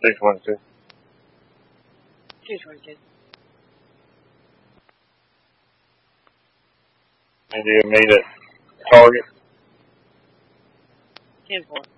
612. 222. And you meet at Target? 10-4.